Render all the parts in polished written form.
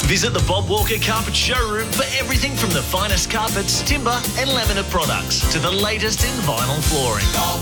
Visit the Bob Walker Carpet Showroom for everything from the finest carpets, timber and laminate products to the latest in vinyl flooring.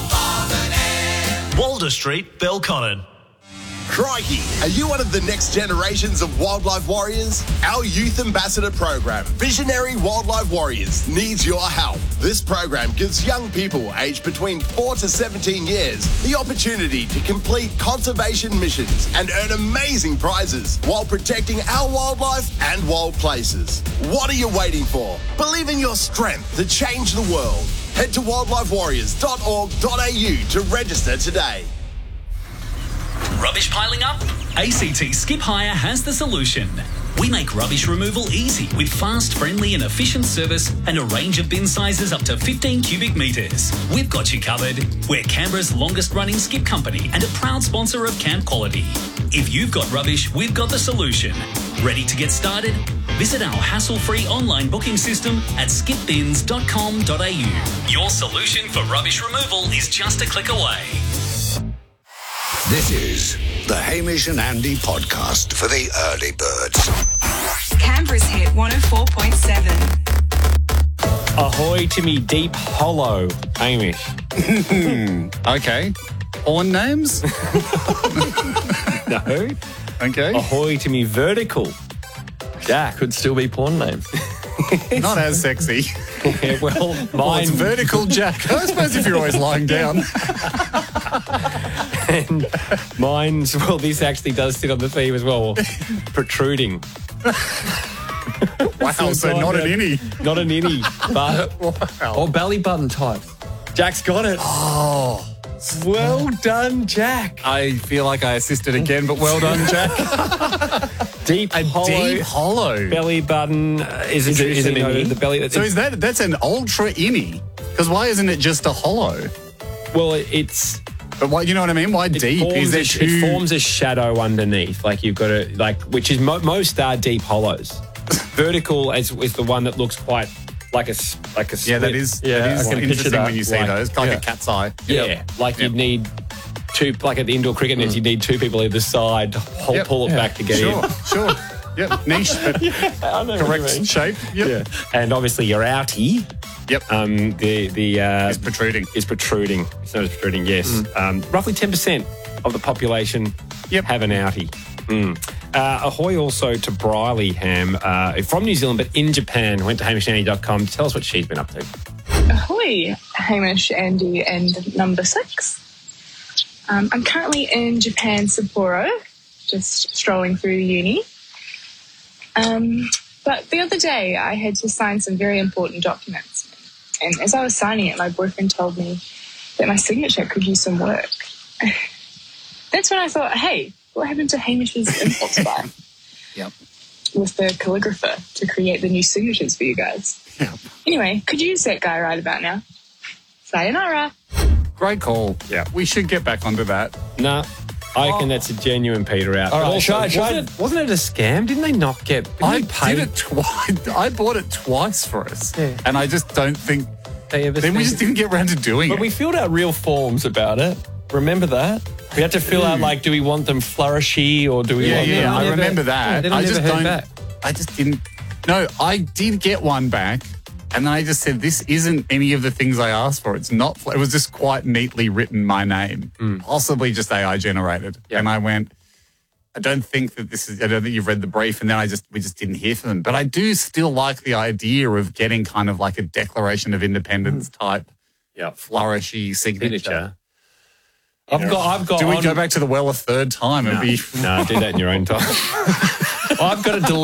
Walder Street, Belconnen. Crikey, are you one of the next generations of wildlife warriors? Our Youth Ambassador program, Visionary Wildlife Warriors, needs your help. This program gives young people aged between 4 to 17 years the opportunity to complete conservation missions and earn amazing prizes while protecting our wildlife and wild places. What are you waiting for? Believe in your strength to change the world. Head to wildlifewarriors.org.au to register today. Rubbish piling up? ACT Skip Hire has the solution. We make rubbish removal easy with fast, friendly and efficient service and a range of bin sizes up to 15 cubic metres. We've got you covered. We're Canberra's longest running skip company and a proud sponsor of Camp Quality. If you've got rubbish, we've got the solution. Ready to get started? Visit our hassle-free online booking system at skipbins.com.au. Your solution for rubbish removal is just a click away. This is the Hamish and Andy podcast for the early birds. Canberra's hit 104.7. Ahoy to me deep hollow, Hamish. Okay. Porn names? No. Okay. Ahoy to me vertical, Jack. Could still be porn names. Not as sexy. Yeah, well, Well, it's mine, vertical Jack. I suppose if you're always lying down. and mine's, well, this actually does sit on the theme as well. Protruding. Wow, so not an innie. Not an innie, but Or belly button type. Jack's got it. Oh, Well done, Jack. I feel like I assisted again, but well done, Jack. Deep hollow. Deep hollow. Belly button is an innie. The belly. So that's an ultra innie? Because why isn't it just a hollow? Well, it's. But why? You know what I mean? Why deep? Is there two? It forms a shadow underneath. Like you've got to which is most are deep hollows. Vertical is the one that looks quite like a split. Yeah, that is. Yeah, that is I can picture interesting that. when you see those. Like a cat's eye. Yeah, like you'd need two. Like at the indoor cricket nets, you'd need two people either side to pull it back to get in. Sure. Yep. Niche, but I know correct shape. Yep. Yeah, and obviously your outie. Yep. Is protruding. Is protruding. It's known as protruding. Yes. Roughly 10% of the population have an outie. Ahoy also to Briley Ham from New Zealand, but in Japan. Went to hamishandy.com to tell us what she's been up to. Ahoy, Hamish, Andy, and number 6. I'm currently in Japan, Sapporo, just strolling through uni. But the other day, I had to sign some very important documents. And as I was signing it, my boyfriend told me that my signature could use some work. That's when I thought, hey, what happened to Hamish's impulse buy? Yep. With the calligrapher to create the new signatures for you guys. Yep. Anyway, could use that guy right about now. Sayonara. Great call. Yeah. We should get back onto that. Nah, I reckon that's a genuine peter out. All right, Also, wasn't wasn't it a scam? Didn't they not get? I did it twice. I bought it twice for us. Yeah. And I just don't think... They ever Then we spent just didn't get around to doing But it. we filled out real forms about it. Remember that? We had to fill out, do we want them flourishy or do we want them... I remember that. Then I just never heard don't... back. I just didn't... No, I did get one back. And then I just said, this isn't any of the things I asked for. It's not... It was just quite neatly written, my name. Possibly just AI generated. Yep. And I went... I don't think you've read the brief, and then we just didn't hear from them. But I do still like the idea of getting kind of like a Declaration of Independence type flourishy signature. I've got. Do we go back to the well a third time? No, do that in your own time. I've got a